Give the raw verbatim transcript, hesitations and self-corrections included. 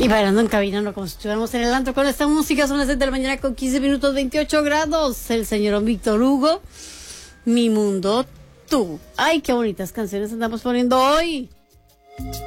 Y bailando en cabina, no como si estuviéramos en el antro con esta música. Son las seis de la mañana con quince minutos, veintiocho grados. El señor Víctor Hugo, Mi Mundo Tú. Ay, qué bonitas canciones andamos poniendo hoy.